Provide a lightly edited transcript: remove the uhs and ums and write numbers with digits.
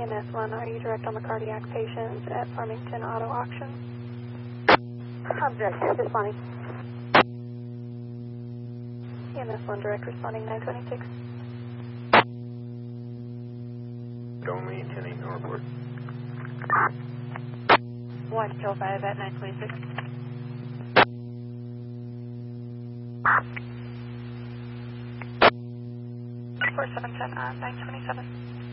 EMS 1, are you direct on the cardiac patients at Farmington Auto Auction? Object, responding. EMS 1, direct responding 926. Only attending to report. 1 kill 5 at 926. Four 710 on 927.